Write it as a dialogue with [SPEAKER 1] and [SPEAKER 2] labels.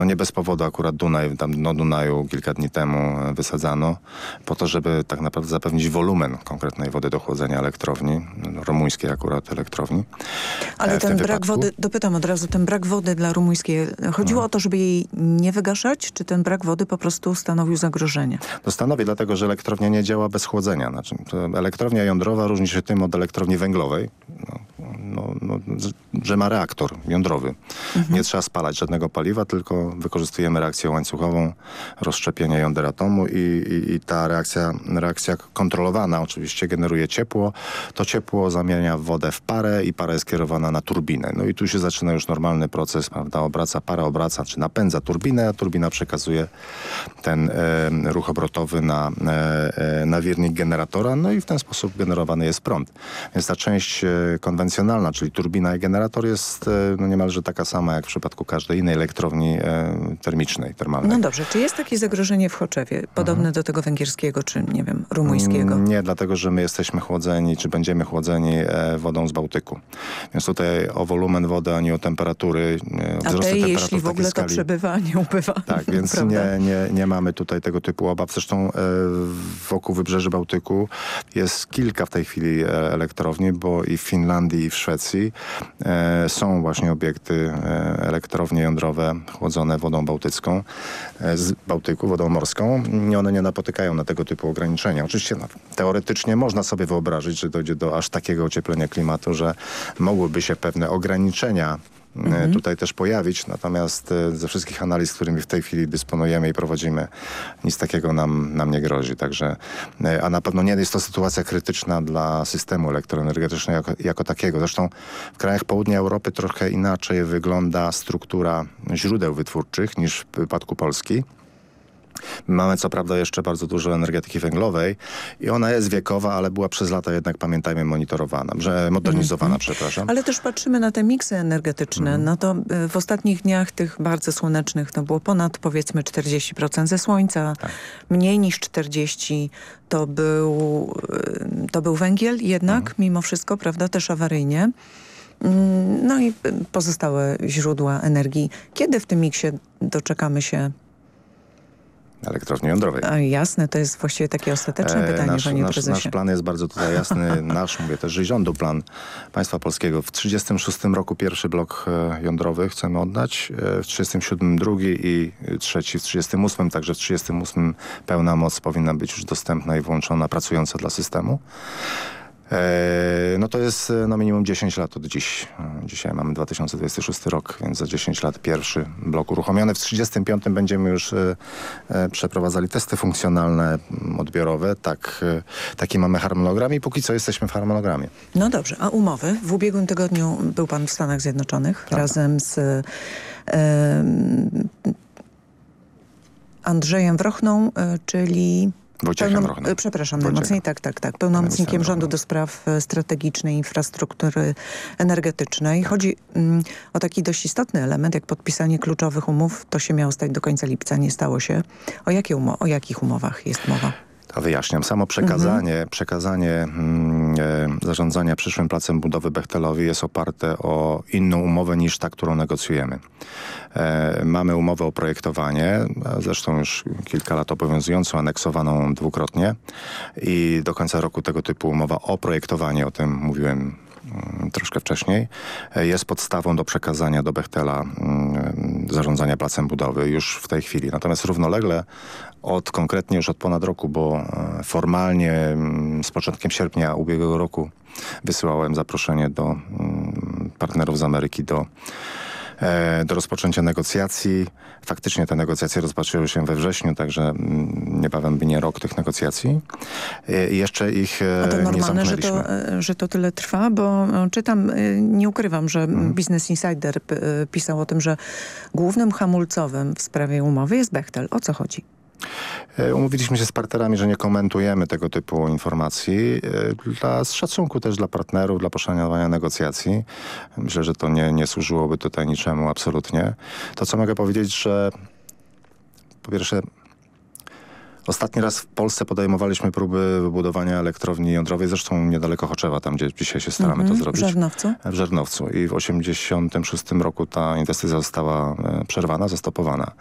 [SPEAKER 1] No nie bez powodu akurat Dunaj, tam na Dunaju kilka dni temu wysadzano, po to, żeby tak naprawdę zapewnić wolumen konkretnej wody do chłodzenia elektrowni, rumuńskiej akurat elektrowni.
[SPEAKER 2] Ale ten brak wody, dopytam od razu, ten brak wody dla rumuńskiej, chodziło o to, żeby jej nie wygaszać, czy ten brak wody po prostu stanowił zagrożenie?
[SPEAKER 1] To stanowi, dlatego że elektrownia nie działa bez chłodzenia. Znaczy, elektrownia jądrowa różni się tym od elektrowni węglowej, że ma reaktor jądrowy. Nie trzeba spalać żadnego paliwa, tylko wykorzystujemy reakcję łańcuchową, rozszczepienie jąder atomu i ta reakcja kontrolowana oczywiście generuje ciepło. To ciepło zamienia wodę w parę i para jest kierowana na turbinę. No i tu się zaczyna już normalny proces, prawda? Para obraca, czy napędza turbinę, a turbina przekazuje ten ruch obrotowy na wirnik generatora, no i w ten sposób generowany jest prąd. Więc ta część konwencjonalna, czyli turbina i generator jest niemalże taka sama jak w przypadku każdej innej elektrowni termalnej.
[SPEAKER 2] No dobrze, czy jest takie zagrożenie w Choczewie, podobne do tego węgierskiego, czy nie wiem, rumuńskiego?
[SPEAKER 1] Nie, dlatego że my jesteśmy chłodzeni, czy będziemy chłodzeni wodą z Bałtyku. Więc tutaj o wolumen wody, ani o temperatury, wzrosty temperatur
[SPEAKER 2] jeśli w ogóle to przebywa, nie ubywa.
[SPEAKER 1] Tak, więc nie mamy tutaj tego typu obaw. Zresztą wokół wybrzeży Bałtyku jest kilka w tej chwili elektrowni, bo i w Finlandii, i w Szwecji są właśnie obiekty, elektrownie jądrowe chłodzone wodą bałtycką, z Bałtyku, wodą morską. I one nie napotykają na tego typu ograniczenia. Oczywiście teoretycznie można sobie wyobrazić, że dojdzie do aż takiego ocieplenia klimatu, że mogłyby się pewne ograniczenia tutaj też pojawić, natomiast ze wszystkich analiz, którymi w tej chwili dysponujemy i prowadzimy, nic takiego nam nie grozi. Także, a na pewno nie jest to sytuacja krytyczna dla systemu elektroenergetycznego jako takiego. Zresztą w krajach południa Europy trochę inaczej wygląda struktura źródeł wytwórczych niż w przypadku Polski. Mamy co prawda jeszcze bardzo dużo energetyki węglowej i ona jest wiekowa, ale była przez lata jednak, pamiętajmy, modernizowana, przepraszam.
[SPEAKER 2] Ale też patrzymy na te miksy energetyczne. No to w ostatnich dniach tych bardzo słonecznych to było ponad powiedzmy 40% ze słońca. Tak. Mniej niż 40% to był węgiel jednak, mimo wszystko, prawda, też awaryjnie. No i pozostałe źródła energii. Kiedy w tym miksie doczekamy się
[SPEAKER 1] elektrowni jądrowej.
[SPEAKER 2] A jasne, to jest właściwie takie ostateczne pytanie, panie prezesie.
[SPEAKER 1] Nasz plan jest bardzo tutaj jasny. Mówię też, że i rządu plan państwa polskiego. W 1936 roku pierwszy blok jądrowy chcemy oddać, w 1937 drugi i trzeci w 1938. Także w 1938 pełna moc powinna być już dostępna i włączona, pracująca dla systemu. No to jest minimum 10 lat od dziś. Dzisiaj mamy 2026 rok, więc za 10 lat pierwszy blok uruchomiony. W 1935 będziemy już przeprowadzali testy funkcjonalne, odbiorowe. Taki mamy harmonogram i póki co jesteśmy w harmonogramie.
[SPEAKER 2] No dobrze, a umowy? W ubiegłym tygodniu był pan w Stanach Zjednoczonych razem z Andrzejem Wrochną, czyli...
[SPEAKER 1] Wojciechem Wrochną.
[SPEAKER 2] Przepraszam, najmocniej, tak. Pełnomocnikiem rządu do spraw strategicznej infrastruktury energetycznej. Chodzi o taki dość istotny element, jak podpisanie kluczowych umów. To się miało stać do końca lipca, nie stało się. O jakich umowach jest mowa?
[SPEAKER 1] To wyjaśniam. Samo przekazanie zarządzania przyszłym placem budowy Bechtelowi jest oparte o inną umowę niż ta, którą negocjujemy. Mamy umowę o projektowanie, zresztą już kilka lat obowiązującą, aneksowaną dwukrotnie i do końca roku tego typu umowa o projektowanie, o tym mówiłem troszkę wcześniej, jest podstawą do przekazania do Bechtela zarządzania placem budowy już w tej chwili. Natomiast równolegle konkretnie już od ponad roku, bo formalnie z początkiem sierpnia ubiegłego roku wysyłałem zaproszenie do partnerów z Ameryki do rozpoczęcia negocjacji. Faktycznie te negocjacje rozpoczęły się we wrześniu, także niebawem minie rok tych negocjacji. I jeszcze ich nie zamknęliśmy.
[SPEAKER 2] Że to tyle trwa, bo czytam, nie ukrywam, że Business Insider pisał o tym, że głównym hamulcowym w sprawie umowy jest Bechtel. O co chodzi?
[SPEAKER 1] Umówiliśmy się z partnerami, że nie komentujemy tego typu informacji z szacunku też dla partnerów, dla poszanowania negocjacji. Myślę, że to nie służyłoby tutaj niczemu absolutnie. To, co mogę powiedzieć, że po pierwsze Ostatni raz w Polsce podejmowaliśmy próby wybudowania elektrowni jądrowej, zresztą niedaleko Choczewa, tam gdzie dzisiaj się staramy to zrobić.
[SPEAKER 2] W Żarnowcu?
[SPEAKER 1] W Żarnowcu. I w 1986 roku ta inwestycja została przerwana, zastopowana.